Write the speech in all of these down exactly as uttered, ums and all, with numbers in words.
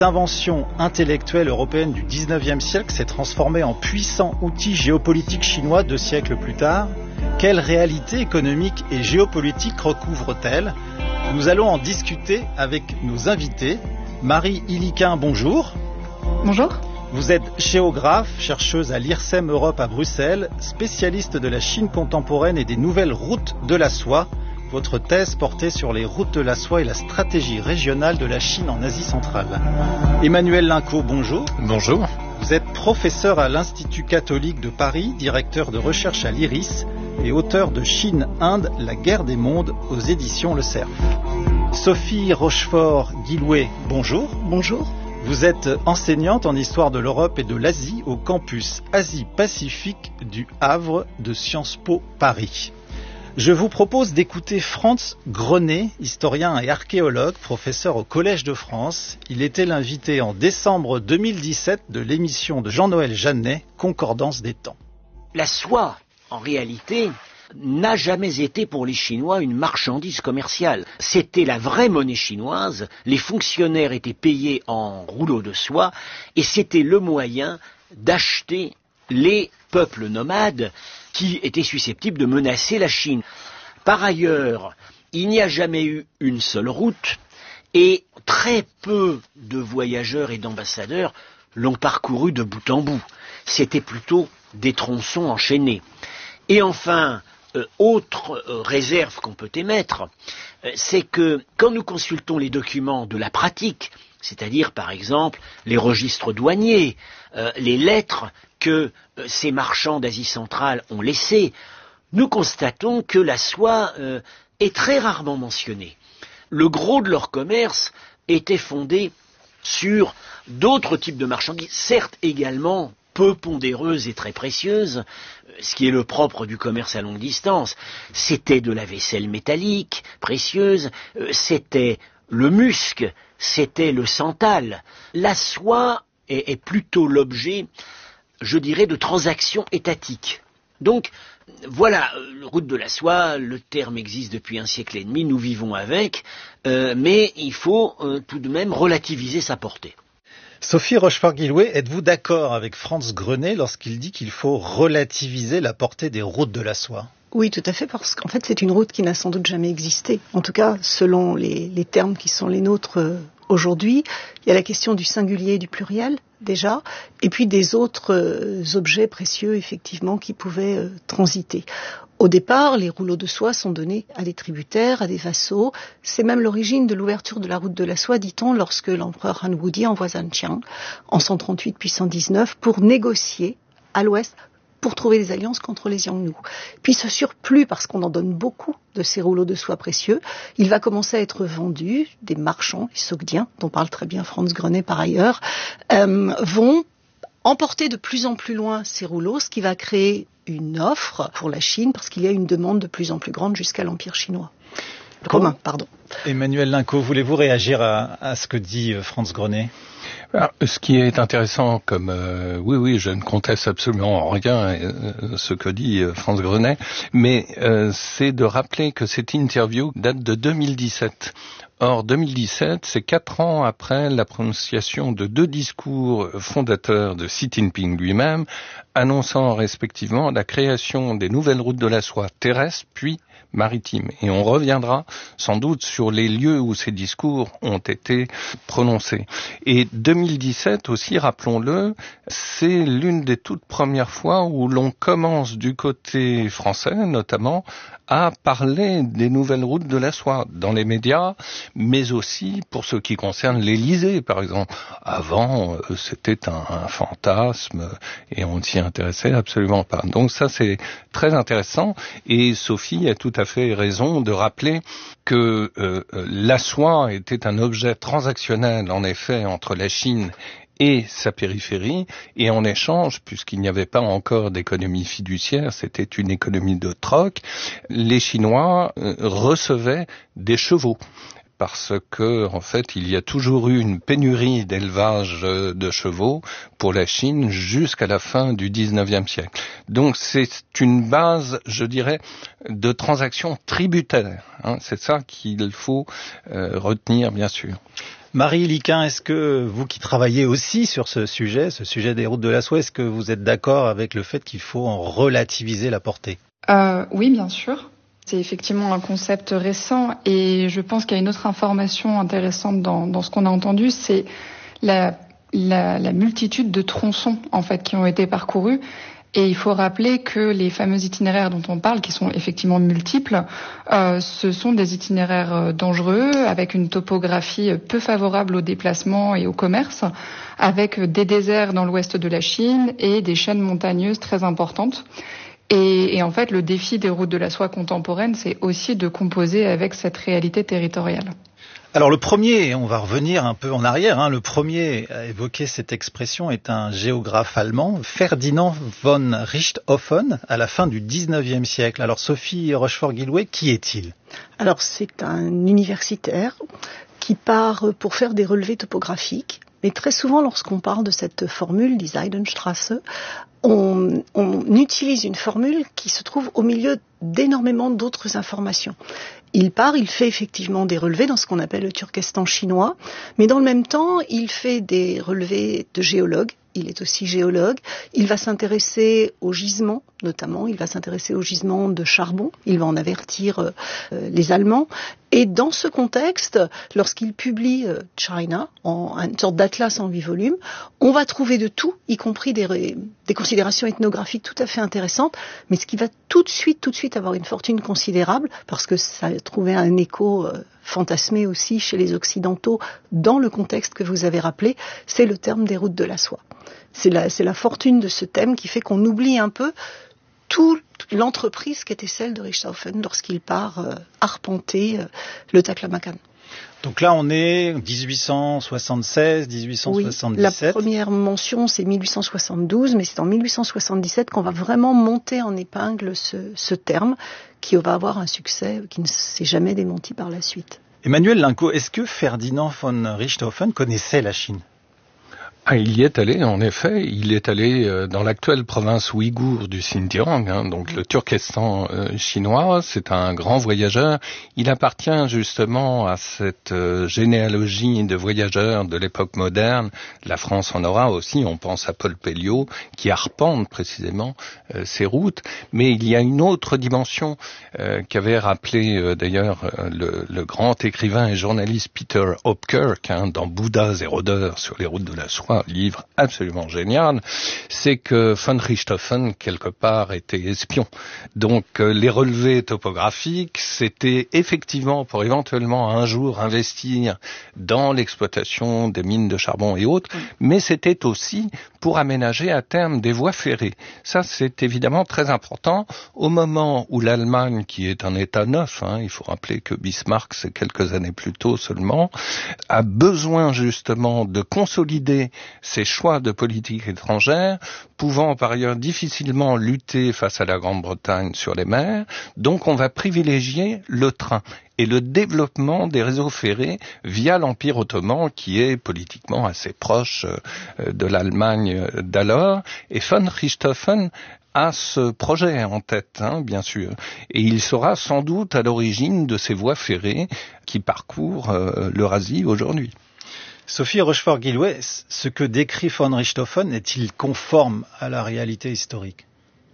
L'invention intellectuelle européenne du dix-neuvième siècle s'est transformée en puissant outil géopolitique chinois deux siècles plus tard. Quelle réalité économique et géopolitique recouvre-t-elle? Nous allons en discuter avec nos invités. Marie Iliquin, bonjour. Bonjour. Vous êtes géographe, chercheuse à l'I R S E M Europe à Bruxelles, spécialiste de la Chine contemporaine et des nouvelles routes de la soie. Votre thèse portait sur les routes de la soie et la stratégie régionale de la Chine en Asie centrale. Emmanuel Linco, bonjour. Bonjour. Vous êtes professeur à l'Institut catholique de Paris, directeur de recherche à l'I R I S et auteur de Chine-Inde, la guerre des mondes aux éditions Le Cerf. Sophie Rochefort-Guillouet, bonjour. Bonjour. Vous êtes enseignante en histoire de l'Europe et de l'Asie au campus Asie-Pacifique du Havre de Sciences Po Paris. Je vous propose d'écouter Franz Grenet, historien et archéologue, professeur au Collège de France. Il était l'invité en décembre deux mille dix-sept de l'émission de Jean-Noël Jeannet, Concordance des temps. La soie, en réalité, n'a jamais été pour les Chinois une marchandise commerciale. C'était la vraie monnaie chinoise, les fonctionnaires étaient payés en rouleaux de soie, et c'était le moyen d'acheter les peuples nomades qui étaient susceptibles de menacer la Chine. Par ailleurs, il n'y a jamais eu une seule route, et très peu de voyageurs et d'ambassadeurs l'ont parcouru de bout en bout. C'était plutôt des tronçons enchaînés. Et enfin, euh, autre euh, réserve qu'on peut émettre, euh, c'est que quand nous consultons les documents de la pratique, c'est-à-dire par exemple les registres douaniers, euh, les lettres que euh, ces marchands d'Asie centrale ont laissées, nous constatons que la soie euh, est très rarement mentionnée. Le gros de leur commerce était fondé sur d'autres types de marchandises, certes également peu pondéreuses et très précieuses, ce qui est le propre du commerce à longue distance. C'était de la vaisselle métallique, précieuse, euh, c'était le musc, c'était le santal. La soie est, est plutôt l'objet, je dirais, de transactions étatiques. Donc, voilà, euh, route de la soie, le terme existe depuis un siècle et demi, nous vivons avec, euh, mais il faut euh, tout de même relativiser sa portée. Sophie Rochefort-Guillouet, êtes-vous d'accord avec Franz Grenet lorsqu'il dit qu'il faut relativiser la portée des routes de la soie ? Oui, tout à fait, parce qu'en fait, c'est une route qui n'a sans doute jamais existé. En tout cas, selon les, les termes qui sont les nôtres euh, aujourd'hui, il y a la question du singulier et du pluriel, déjà, et puis des autres euh, objets précieux, effectivement, qui pouvaient euh, transiter. Au départ, les rouleaux de soie sont donnés à des tributaires, à des vassaux. C'est même l'origine de l'ouverture de la route de la soie, dit-on, lorsque l'empereur Han Wudi envoie Zhanqiang en cent trente-huit puis cent dix-neuf pour négocier à l'ouest, pour trouver des alliances contre les Xiongnu. Puis ce surplus, parce qu'on en donne beaucoup de ces rouleaux de soie précieux, il va commencer à être vendu. Des marchands, les Sogdiens, dont parle très bien Franz Grenet par ailleurs, euh, vont emporter de plus en plus loin ces rouleaux, ce qui va créer une offre pour la Chine, parce qu'il y a une demande de plus en plus grande jusqu'à l'Empire chinois. Romain, pardon. Emmanuel Linco, voulez-vous réagir à, à ce que dit Franz Grenet ? Alors, ce qui est intéressant, comme euh, oui, oui, je ne conteste absolument rien euh, ce que dit euh, Franz Grenet, mais euh, c'est de rappeler que cette interview date de deux mille dix-sept. Or, deux mille dix-sept, c'est quatre ans après la prononciation de deux discours fondateurs de Xi Jinping lui-même, annonçant respectivement la création des nouvelles routes de la soie terrestres puis maritimes. Et on reviendra sans doute sur les lieux où ces discours ont été prononcés. Et deux mille dix-sept aussi, rappelons-le, c'est l'une des toutes premières fois où l'on commence du côté français, notamment, à parler des nouvelles routes de la soie dans les médias, mais aussi pour ce qui concerne l'Élysée, par exemple. Avant, euh, c'était un, un fantasme et on ne s'y intéressait absolument pas. Donc ça, c'est très intéressant. Et Sophie a tout à fait raison de rappeler que euh, la soie était un objet transactionnel, en effet, entre la Chine et sa périphérie, et en échange, puisqu'il n'y avait pas encore d'économie fiduciaire, c'était une économie de troc, les Chinois euh, recevaient des chevaux. Parce que, en fait, il y a toujours eu une pénurie d'élevage de chevaux pour la Chine jusqu'à la fin du dix-neuvième siècle. Donc, c'est une base, je dirais, de transactions tributaires. Hein. C'est ça qu'il faut euh, retenir, bien sûr. Marie Liquin, est-ce que vous qui travaillez aussi sur ce sujet, ce sujet des routes de la soie, est-ce que vous êtes d'accord avec le fait qu'il faut en relativiser la portée ? euh, Oui, bien sûr. C'est effectivement un concept récent et je pense qu'il y a une autre information intéressante dans, dans ce qu'on a entendu, c'est la, la, la multitude de tronçons en fait qui ont été parcourus. Et il faut rappeler que les fameux itinéraires dont on parle, qui sont effectivement multiples, euh, ce sont des itinéraires dangereux, avec une topographie peu favorable au déplacement et au commerce, avec des déserts dans l'ouest de la Chine et des chaînes montagneuses très importantes. Et, et en fait, le défi des routes de la soie contemporaines, c'est aussi de composer avec cette réalité territoriale. Alors le premier, on va revenir un peu en arrière, hein, le premier à évoquer cette expression est un géographe allemand, Ferdinand von Richthofen, à la fin du dix-neuvième siècle. Alors Sophie Rochefort-Guillouet, qui est-il ? Alors c'est un universitaire qui part pour faire des relevés topographiques, mais très souvent lorsqu'on parle de cette formule, die Seidenstraße, on, on utilise une formule qui se trouve au milieu d'énormément d'autres informations. Il part, il fait effectivement des relevés dans ce qu'on appelle le Turkestan chinois, mais dans le même temps, il fait des relevés de géologue. Il est aussi géologue. Il va s'intéresser aux gisements, notamment. Il va s'intéresser aux gisements de charbon. Il va en avertir euh, les Allemands. Et dans ce contexte, lorsqu'il publie euh, China, en une sorte d'atlas en huit volumes, on va trouver de tout, y compris des, des considérations ethnographiques tout à fait intéressantes, mais ce qui va tout de suite, tout de suite avoir une fortune considérable, parce que ça a trouvé un écho euh, fantasmé aussi chez les Occidentaux dans le contexte que vous avez rappelé, c'est le terme des routes de la soie. C'est la, c'est la fortune de ce thème qui fait qu'on oublie un peu toute l'entreprise qui était celle de Richthofen lorsqu'il part euh, arpenter euh, le Taklamakan. Donc là, on est dix-huit cent soixante-seize, dix-huit cent soixante-dix-sept. Oui, la première mention, c'est mille huit cent soixante-douze, mais c'est en mille huit cent soixante-dix-sept qu'on va vraiment monter en épingle ce, ce terme qui va avoir un succès qui ne s'est jamais démenti par la suite. Emmanuel Linco, est-ce que Ferdinand von Richthofen connaissait la Chine ? Ah, il y est allé, en effet. Il est allé euh, dans l'actuelle province ouïghour du Xinjiang, hein, donc le Turkestan euh, chinois. C'est un grand voyageur. Il appartient justement à cette euh, généalogie de voyageurs de l'époque moderne. La France en aura aussi. On pense à Paul Pelliot, qui arpente précisément euh, ces routes. Mais il y a une autre dimension euh, qu'avait rappelé euh, d'ailleurs euh, le, le grand écrivain et journaliste Peter Hopkirk, hein, dans Bouddha et rôdeurs sur les routes de la soie, un livre absolument génial, c'est que von Richthofen, quelque part, était espion. Donc, euh, les relevés topographiques, c'était effectivement pour éventuellement un jour investir dans l'exploitation des mines de charbon et autres, mais c'était aussi pour aménager à terme des voies ferrées. Ça, c'est évidemment très important. Au moment où l'Allemagne, qui est un État neuf, hein, il faut rappeler que Bismarck, c'est quelques années plus tôt seulement, a besoin justement de consolider ces choix de politique étrangère, pouvant par ailleurs difficilement lutter face à la Grande-Bretagne sur les mers, donc on va privilégier le train et le développement des réseaux ferrés via l'Empire ottoman qui est politiquement assez proche de l'Allemagne d'alors. Et von Richthofen a ce projet en tête, hein, bien sûr, et il sera sans doute à l'origine de ces voies ferrées qui parcourent euh, l'Eurasie aujourd'hui. Sophie Rochefort-Guillouet, ce que décrit von Richthofen est-il conforme à la réalité historique ?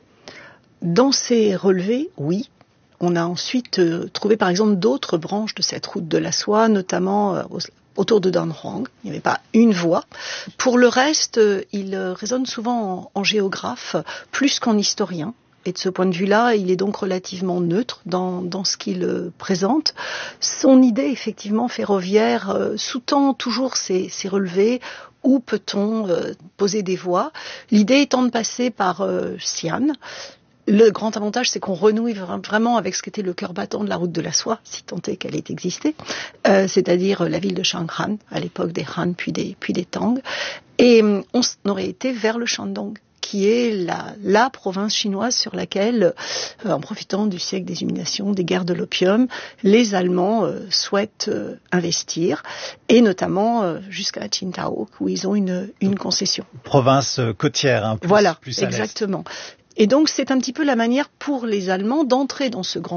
Dans ces relevés, oui. On a ensuite euh, trouvé par exemple d'autres branches de cette route de la soie, notamment euh, autour de Danhuang. Il n'y avait pas une voie. Pour le reste, euh, il euh, résonne souvent en, en géographe plus qu'en historien. Et de ce point de vue-là, il est donc relativement neutre dans, dans ce qu'il euh, présente. Son idée, effectivement, ferroviaire, euh, sous-tend toujours ces, ces relevés. Où peut-on euh, poser des voies ? L'idée étant de passer par euh, Xi'an. Le grand avantage, c'est qu'on renouille vraiment avec ce qu'était le cœur battant de la route de la soie, si tant est qu'elle ait existé, euh, c'est-à-dire la ville de Chang'an, à l'époque des Han puis des, puis des Tang. Et on aurait été vers le Shandong, qui est la, la province chinoise sur laquelle, euh, en profitant du siècle des illuminations, des guerres de l'opium, les Allemands euh, souhaitent euh, investir, et notamment euh, jusqu'à Qingdao, où ils ont une, une concession. Province côtière, hein, plus, voilà, plus à exactement. Et donc c'est un petit peu la manière pour les Allemands d'entrer dans ce grand jeu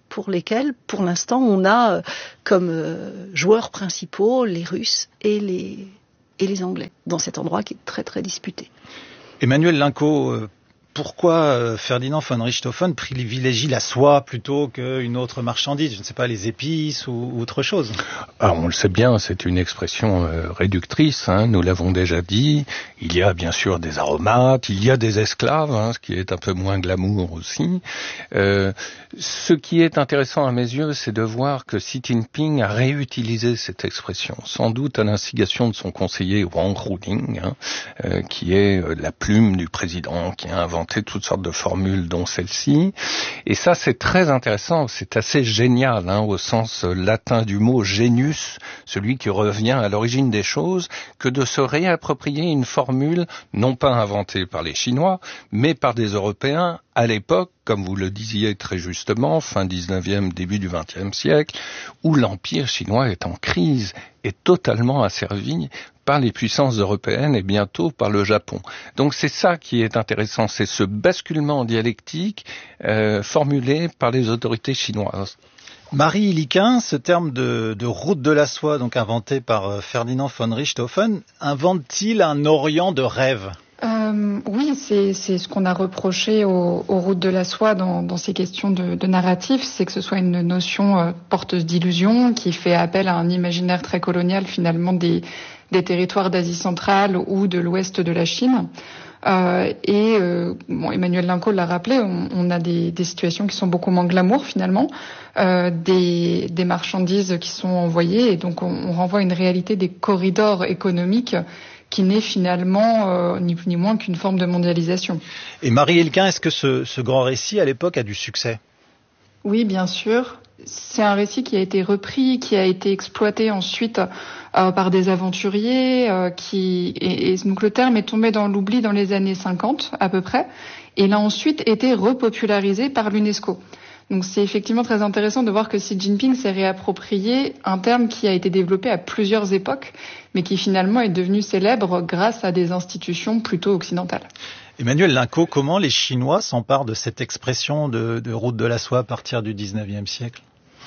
pour lesquels, pour l'instant, on a euh, comme euh, joueurs principaux les Russes et les, et les Anglais, dans cet endroit qui est très très disputé. Emmanuel Linco, euh, pourquoi Ferdinand von Richthofen privilégie la soie plutôt qu'une autre marchandise, je ne sais pas, les épices ou, ou autre chose? Ah, on le sait bien, c'est une expression euh, réductrice, hein, nous l'avons déjà dit. Il y a bien sûr des aromates, il y a des esclaves, hein, ce qui est un peu moins glamour aussi. Euh, ce qui est intéressant à mes yeux, c'est de voir que Xi Jinping a réutilisé cette expression, sans doute à l'instigation de son conseiller Wang Ruling, hein, euh, qui est euh, la plume du président, qui a inventé toutes sortes de formules, dont celle-ci. Et ça, c'est très intéressant, c'est assez génial, hein, au sens latin du mot genius, celui qui revient à l'origine des choses, que de se réapproprier une formule non pas inventée par les Chinois, mais par des Européens à l'époque, comme vous le disiez très justement, fin dix-neuvième, début du vingtième siècle, où l'Empire chinois est en crise, est totalement asservi par les puissances européennes et bientôt par le Japon. Donc c'est ça qui est intéressant, c'est ce basculement dialectique euh, formulé par les autorités chinoises. Marie Iliquin, ce terme de, de route de la soie, donc inventé par Ferdinand von Richthofen, invente-t-il un Orient de rêve ? Euh, oui, c'est, c'est ce qu'on a reproché aux, aux routes de la soie dans, dans ces questions de, de narratif, c'est que ce soit une notion euh, porteuse d'illusions, qui fait appel à un imaginaire très colonial finalement des, des territoires d'Asie centrale ou de l'ouest de la Chine. Euh, et euh, bon, Emmanuel Linco l'a rappelé, on, on a des, des situations qui sont beaucoup moins glamour finalement, euh, des, des marchandises qui sont envoyées, et donc on, on renvoie à une réalité des corridors économiques qui n'est finalement euh, ni plus ni moins qu'une forme de mondialisation. Et Marie Iliquin, est-ce que ce, ce grand récit, à l'époque, a du succès ? Oui, bien sûr. C'est un récit qui a été repris, qui a été exploité ensuite euh, par des aventuriers, euh, qui et, et donc le terme est tombé dans l'oubli dans les années cinquante à peu près, et il a ensuite été repopularisé par l'UNESCO. Donc c'est effectivement très intéressant de voir que Xi Jinping s'est réapproprié un terme qui a été développé à plusieurs époques, mais qui finalement est devenu célèbre grâce à des institutions plutôt occidentales. Emmanuel Linco, comment les Chinois s'emparent de cette expression de, de route de la soie à partir du dix-neuvième siècle ?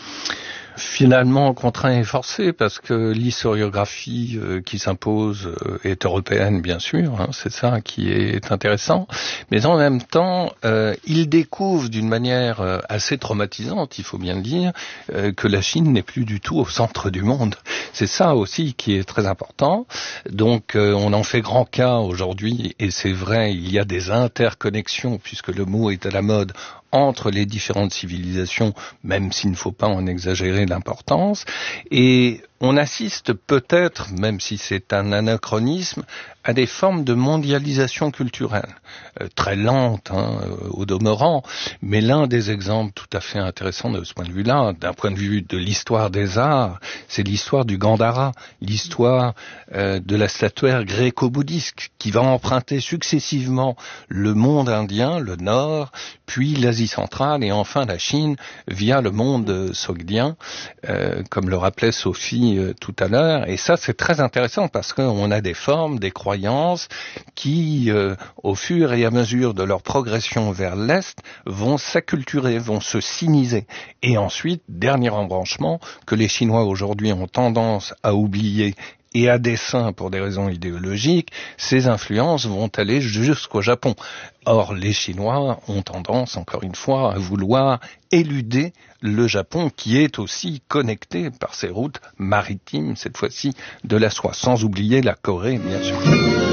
Finalement contraint et forcé, parce que l'historiographie euh, qui s'impose euh, est européenne, bien sûr, hein, c'est ça qui est intéressant, mais en même temps, euh, il découvre d'une manière euh, assez traumatisante, il faut bien le dire, euh, que la Chine n'est plus du tout au centre du monde. C'est ça aussi qui est très important. Donc euh, on en fait grand cas aujourd'hui, et c'est vrai, il y a des interconnexions, puisque le mot est à la mode, entre les différentes civilisations, même s'il ne faut pas en exagérer l'importance, et on assiste peut-être, même si c'est un anachronisme, à des formes de mondialisation culturelle, euh, très lente, hein, euh, au demeurant, mais l'un des exemples tout à fait intéressants de ce point de vue-là, d'un point de vue de l'histoire des arts, c'est l'histoire du Gandhara, l'histoire euh, de la statuaire gréco-bouddhiste, qui va emprunter successivement le monde indien, le Nord, puis l'Asie centrale, et enfin la Chine, via le monde sogdien, euh, comme le rappelait Sophie euh, tout à l'heure, et ça c'est très intéressant, parce qu'on a des formes, des croyances, qui, euh, au fur et à mesure de leur progression vers l'Est, vont s'acculturer, vont se siniser. Et ensuite, dernier embranchement, que les Chinois aujourd'hui ont tendance à oublier, et à dessein pour des raisons idéologiques, ces influences vont aller jusqu'au Japon. Or, les Chinois ont tendance, encore une fois, à vouloir éluder le Japon, qui est aussi connecté par ces routes maritimes, cette fois-ci, de la soie, sans oublier la Corée, bien sûr.